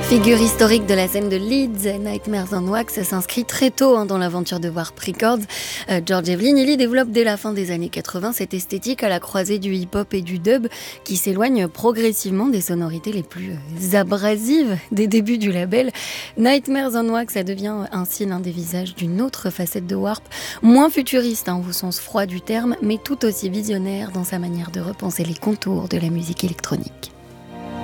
Figure historique de la scène de Leeds, Nightmares on Wax s'inscrit très tôt dans l'aventure de Warp Records. George Evelyn, il y développe dès la fin des années 80 cette esthétique à la croisée du hip-hop et du dub qui s'éloigne progressivement des sonorités les plus abrasives des débuts du label. Nightmares on Wax, ça devient ainsi l'un des visages d'une autre facette de Warp, moins futuriste au sens froid du terme, mais tout aussi visionnaire dans sa manière de repenser les contours de la musique électronique.